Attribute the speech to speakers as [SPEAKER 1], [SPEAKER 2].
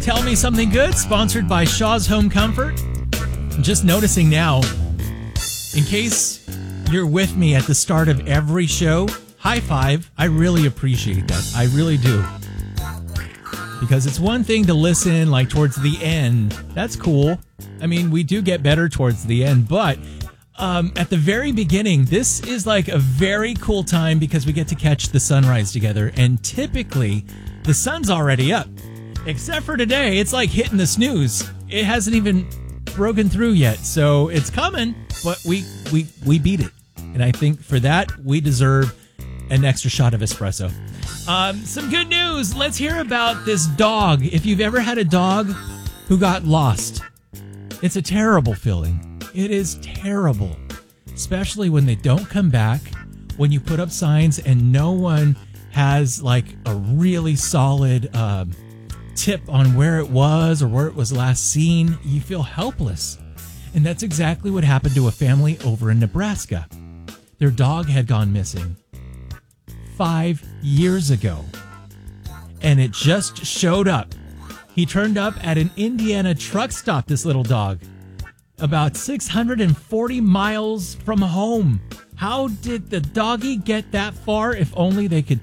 [SPEAKER 1] Tell Me Something Good, sponsored by Shaw's Home Comfort. I'm just noticing now, in case you're with me at the start of every show, high five. I really appreciate that. I really do. Because it's one thing to listen like towards the end. That's cool. I mean, we do get better towards the end, but at the very beginning, this is like a very cool time because we get to catch the sunrise together. And typically, the sun's already up. Except for today, it's like hitting the snooze. It hasn't even broken through yet. So it's coming, but we beat it. And I think for that, we deserve an extra shot of espresso. Some good news. Let's hear about this dog. If you've ever had a dog who got lost, it's a terrible feeling. It is terrible, especially when they don't come back, when you put up signs and no one has like a really solid tip on where it was or where it was last seen. You feel helpless. And that's exactly what happened to a family over in Nebraska. Their dog had gone missing 5 years ago, and it just showed up. He turned up at an Indiana truck stop, this little dog, about 640 miles from home. How did the doggy get that far? If only they could